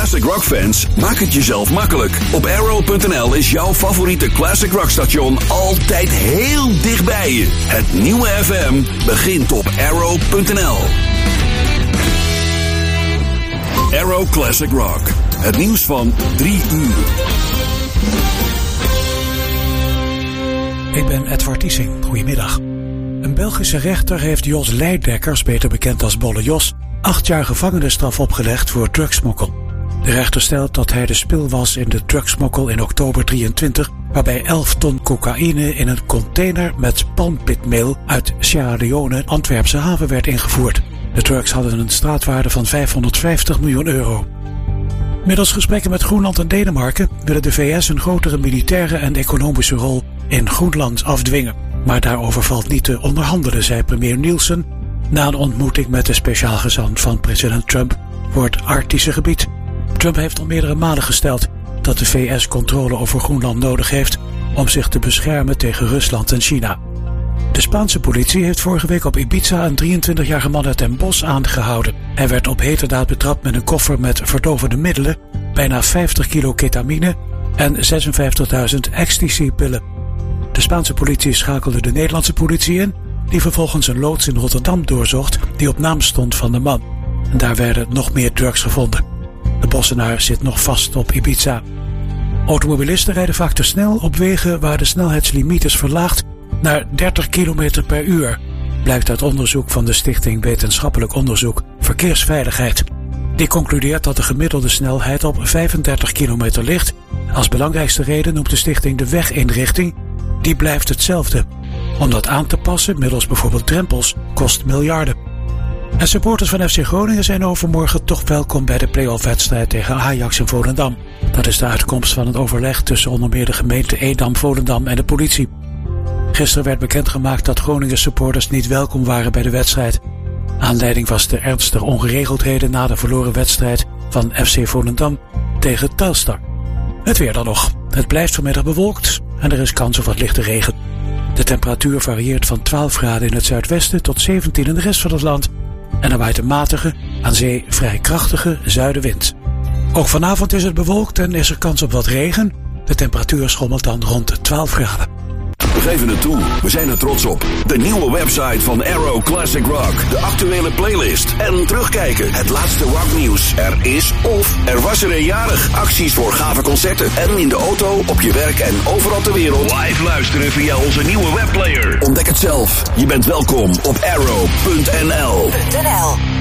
classic rock fans, maak het jezelf makkelijk. Op Arrow.nl is jouw favoriete classic rock station altijd heel dichtbij je. Het nieuwe FM begint op Arrow.nl. Arrow Classic Rock. Het nieuws van 3 uur. Ik ben Edward Tiesing. Goedemiddag. Een Belgische rechter heeft Jos Leidekkers, beter bekend als Bolle Jos, 8 jaar gevangenisstraf opgelegd voor drugsmokkel. De rechter stelt dat hij de spil was in de drugsmokkel in oktober 23, waarbij 11 ton cocaïne in een container met palmpitmeel uit Sierra Leone, Antwerpse haven, werd ingevoerd. De drugs hadden een straatwaarde van 550 miljoen euro. Middels gesprekken met Groenland en Denemarken willen de VS een grotere militaire en economische rol in Groenland afdwingen. Maar daarover valt niet te onderhandelen, zei premier Nielsen na een ontmoeting met de speciaal gezant van president Trump voor het Arctische gebied. Trump heeft al meerdere malen gesteld dat de VS controle over Groenland nodig heeft om zich te beschermen tegen Rusland en China. De Spaanse politie heeft vorige week op Ibiza een 23-jarige man uit Den Bosch aangehouden. Hij werd op heterdaad betrapt met een koffer met verdovende middelen, bijna 50 kilo ketamine en 56.000 ecstasy-pillen. De Spaanse politie schakelde de Nederlandse politie in, die vervolgens een loods in Rotterdam doorzocht die op naam stond van de man. En daar werden nog meer drugs gevonden. De Bossenaar zit nog vast op Ibiza. Automobilisten rijden vaak te snel op wegen waar de snelheidslimiet is verlaagd naar 30 km per uur, blijkt uit onderzoek van de Stichting Wetenschappelijk Onderzoek Verkeersveiligheid. Die concludeert dat de gemiddelde snelheid op 35 km ligt. Als belangrijkste reden noemt de stichting de weginrichting. Die blijft hetzelfde. Om dat aan te passen, middels bijvoorbeeld drempels, kost miljarden. En supporters van FC Groningen zijn overmorgen toch welkom bij de play-off-wedstrijd tegen Ajax in Volendam. Dat is de uitkomst van het overleg tussen onder meer de gemeente Edam, Volendam en de politie. Gisteren werd bekendgemaakt dat Groningen supporters niet welkom waren bij de wedstrijd. Aanleiding was de ernstige ongeregeldheden na de verloren wedstrijd van FC Volendam tegen Telstar. Het weer dan nog. Het blijft vanmiddag bewolkt en er is kans op wat lichte regen. De temperatuur varieert van 12 graden in het zuidwesten tot 17 in de rest van het land. En er waait een matige, aan zee vrij krachtige zuidenwind. Ook vanavond is het bewolkt en is er kans op wat regen. De temperatuur schommelt dan rond de 12 graden. We geven het toe, we zijn er trots op. De nieuwe website van Arrow Classic Rock. De actuele playlist en terugkijken. Het laatste rocknieuws. Er is of er was er een jarig. Acties voor gave concerten. En in de auto, op je werk en overal ter wereld. Live luisteren via onze nieuwe webplayer. Ontdek het zelf. Je bent welkom op Arrow.nl.